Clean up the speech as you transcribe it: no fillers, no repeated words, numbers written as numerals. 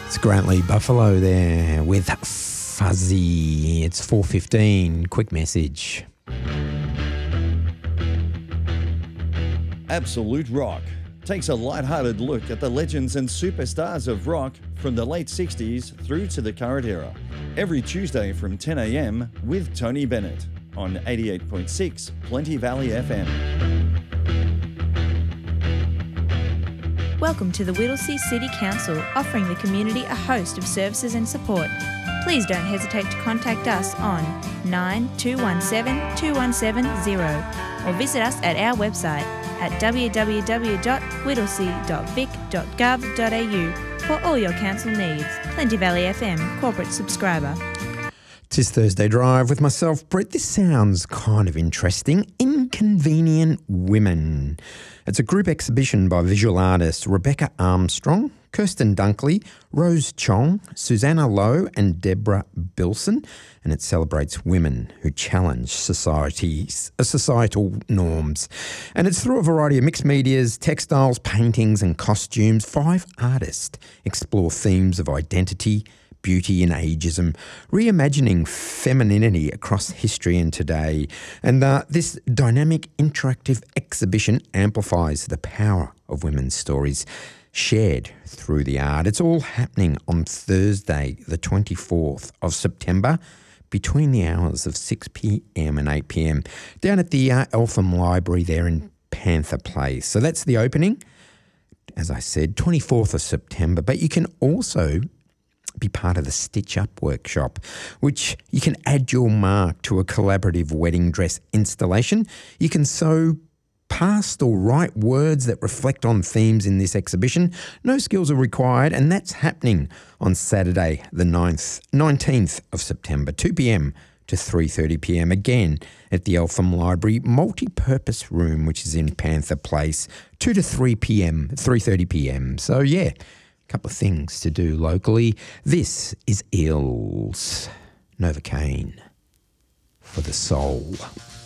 It's Grantley Buffalo there with Fuzzy. It's 4:15. Quick message. Absolute Rock takes a light-hearted look at the legends and superstars of rock from the late 60s through to the current era. Every Tuesday from 10 a.m. with Tony Bennett on 88.6 Plenty Valley FM. Welcome to the Whittlesea City Council, offering the community a host of services and support. Please don't hesitate to contact us on 9217 2170 or visit us at our website at www.whittlesea.vic.gov.au for all your council needs. Plenty Valley FM, corporate subscriber. Tis Thursday Drive with myself, Brett. This sounds kind of interesting. Inconvenient Women. It's a group exhibition by visual artists Rebecca Armstrong, Kirsten Dunkley, Rose Chong, Susanna Lowe and Deborah Bilson, and it celebrates women who challenge societal norms. And it's through a variety of mixed medias, textiles, paintings and costumes. 5 artists explore themes of identity, beauty and ageism, reimagining femininity across history and today. And this dynamic interactive exhibition amplifies the power of women's stories shared through the art. It's all happening on Thursday, the 24th of September, between the hours of 6 p.m. and 8 p.m, down at the Eltham Library there in Panther Place. So that's the opening, as I said, 24th of September. But you can also be part of the Stitch Up workshop, which you can add your mark to a collaborative wedding dress installation. You can sew past or write words that reflect on themes in this exhibition. No skills are required, and that's happening on Saturday, the 19th of September, 2 p.m. to 3:30 p.m, again at the Eltham Library multi-purpose room, which is in Panther Place, 2 to 3 p.m, 3:30 p.m. So, yeah, couple of things to do locally. This is Eels, Novocaine for the soul.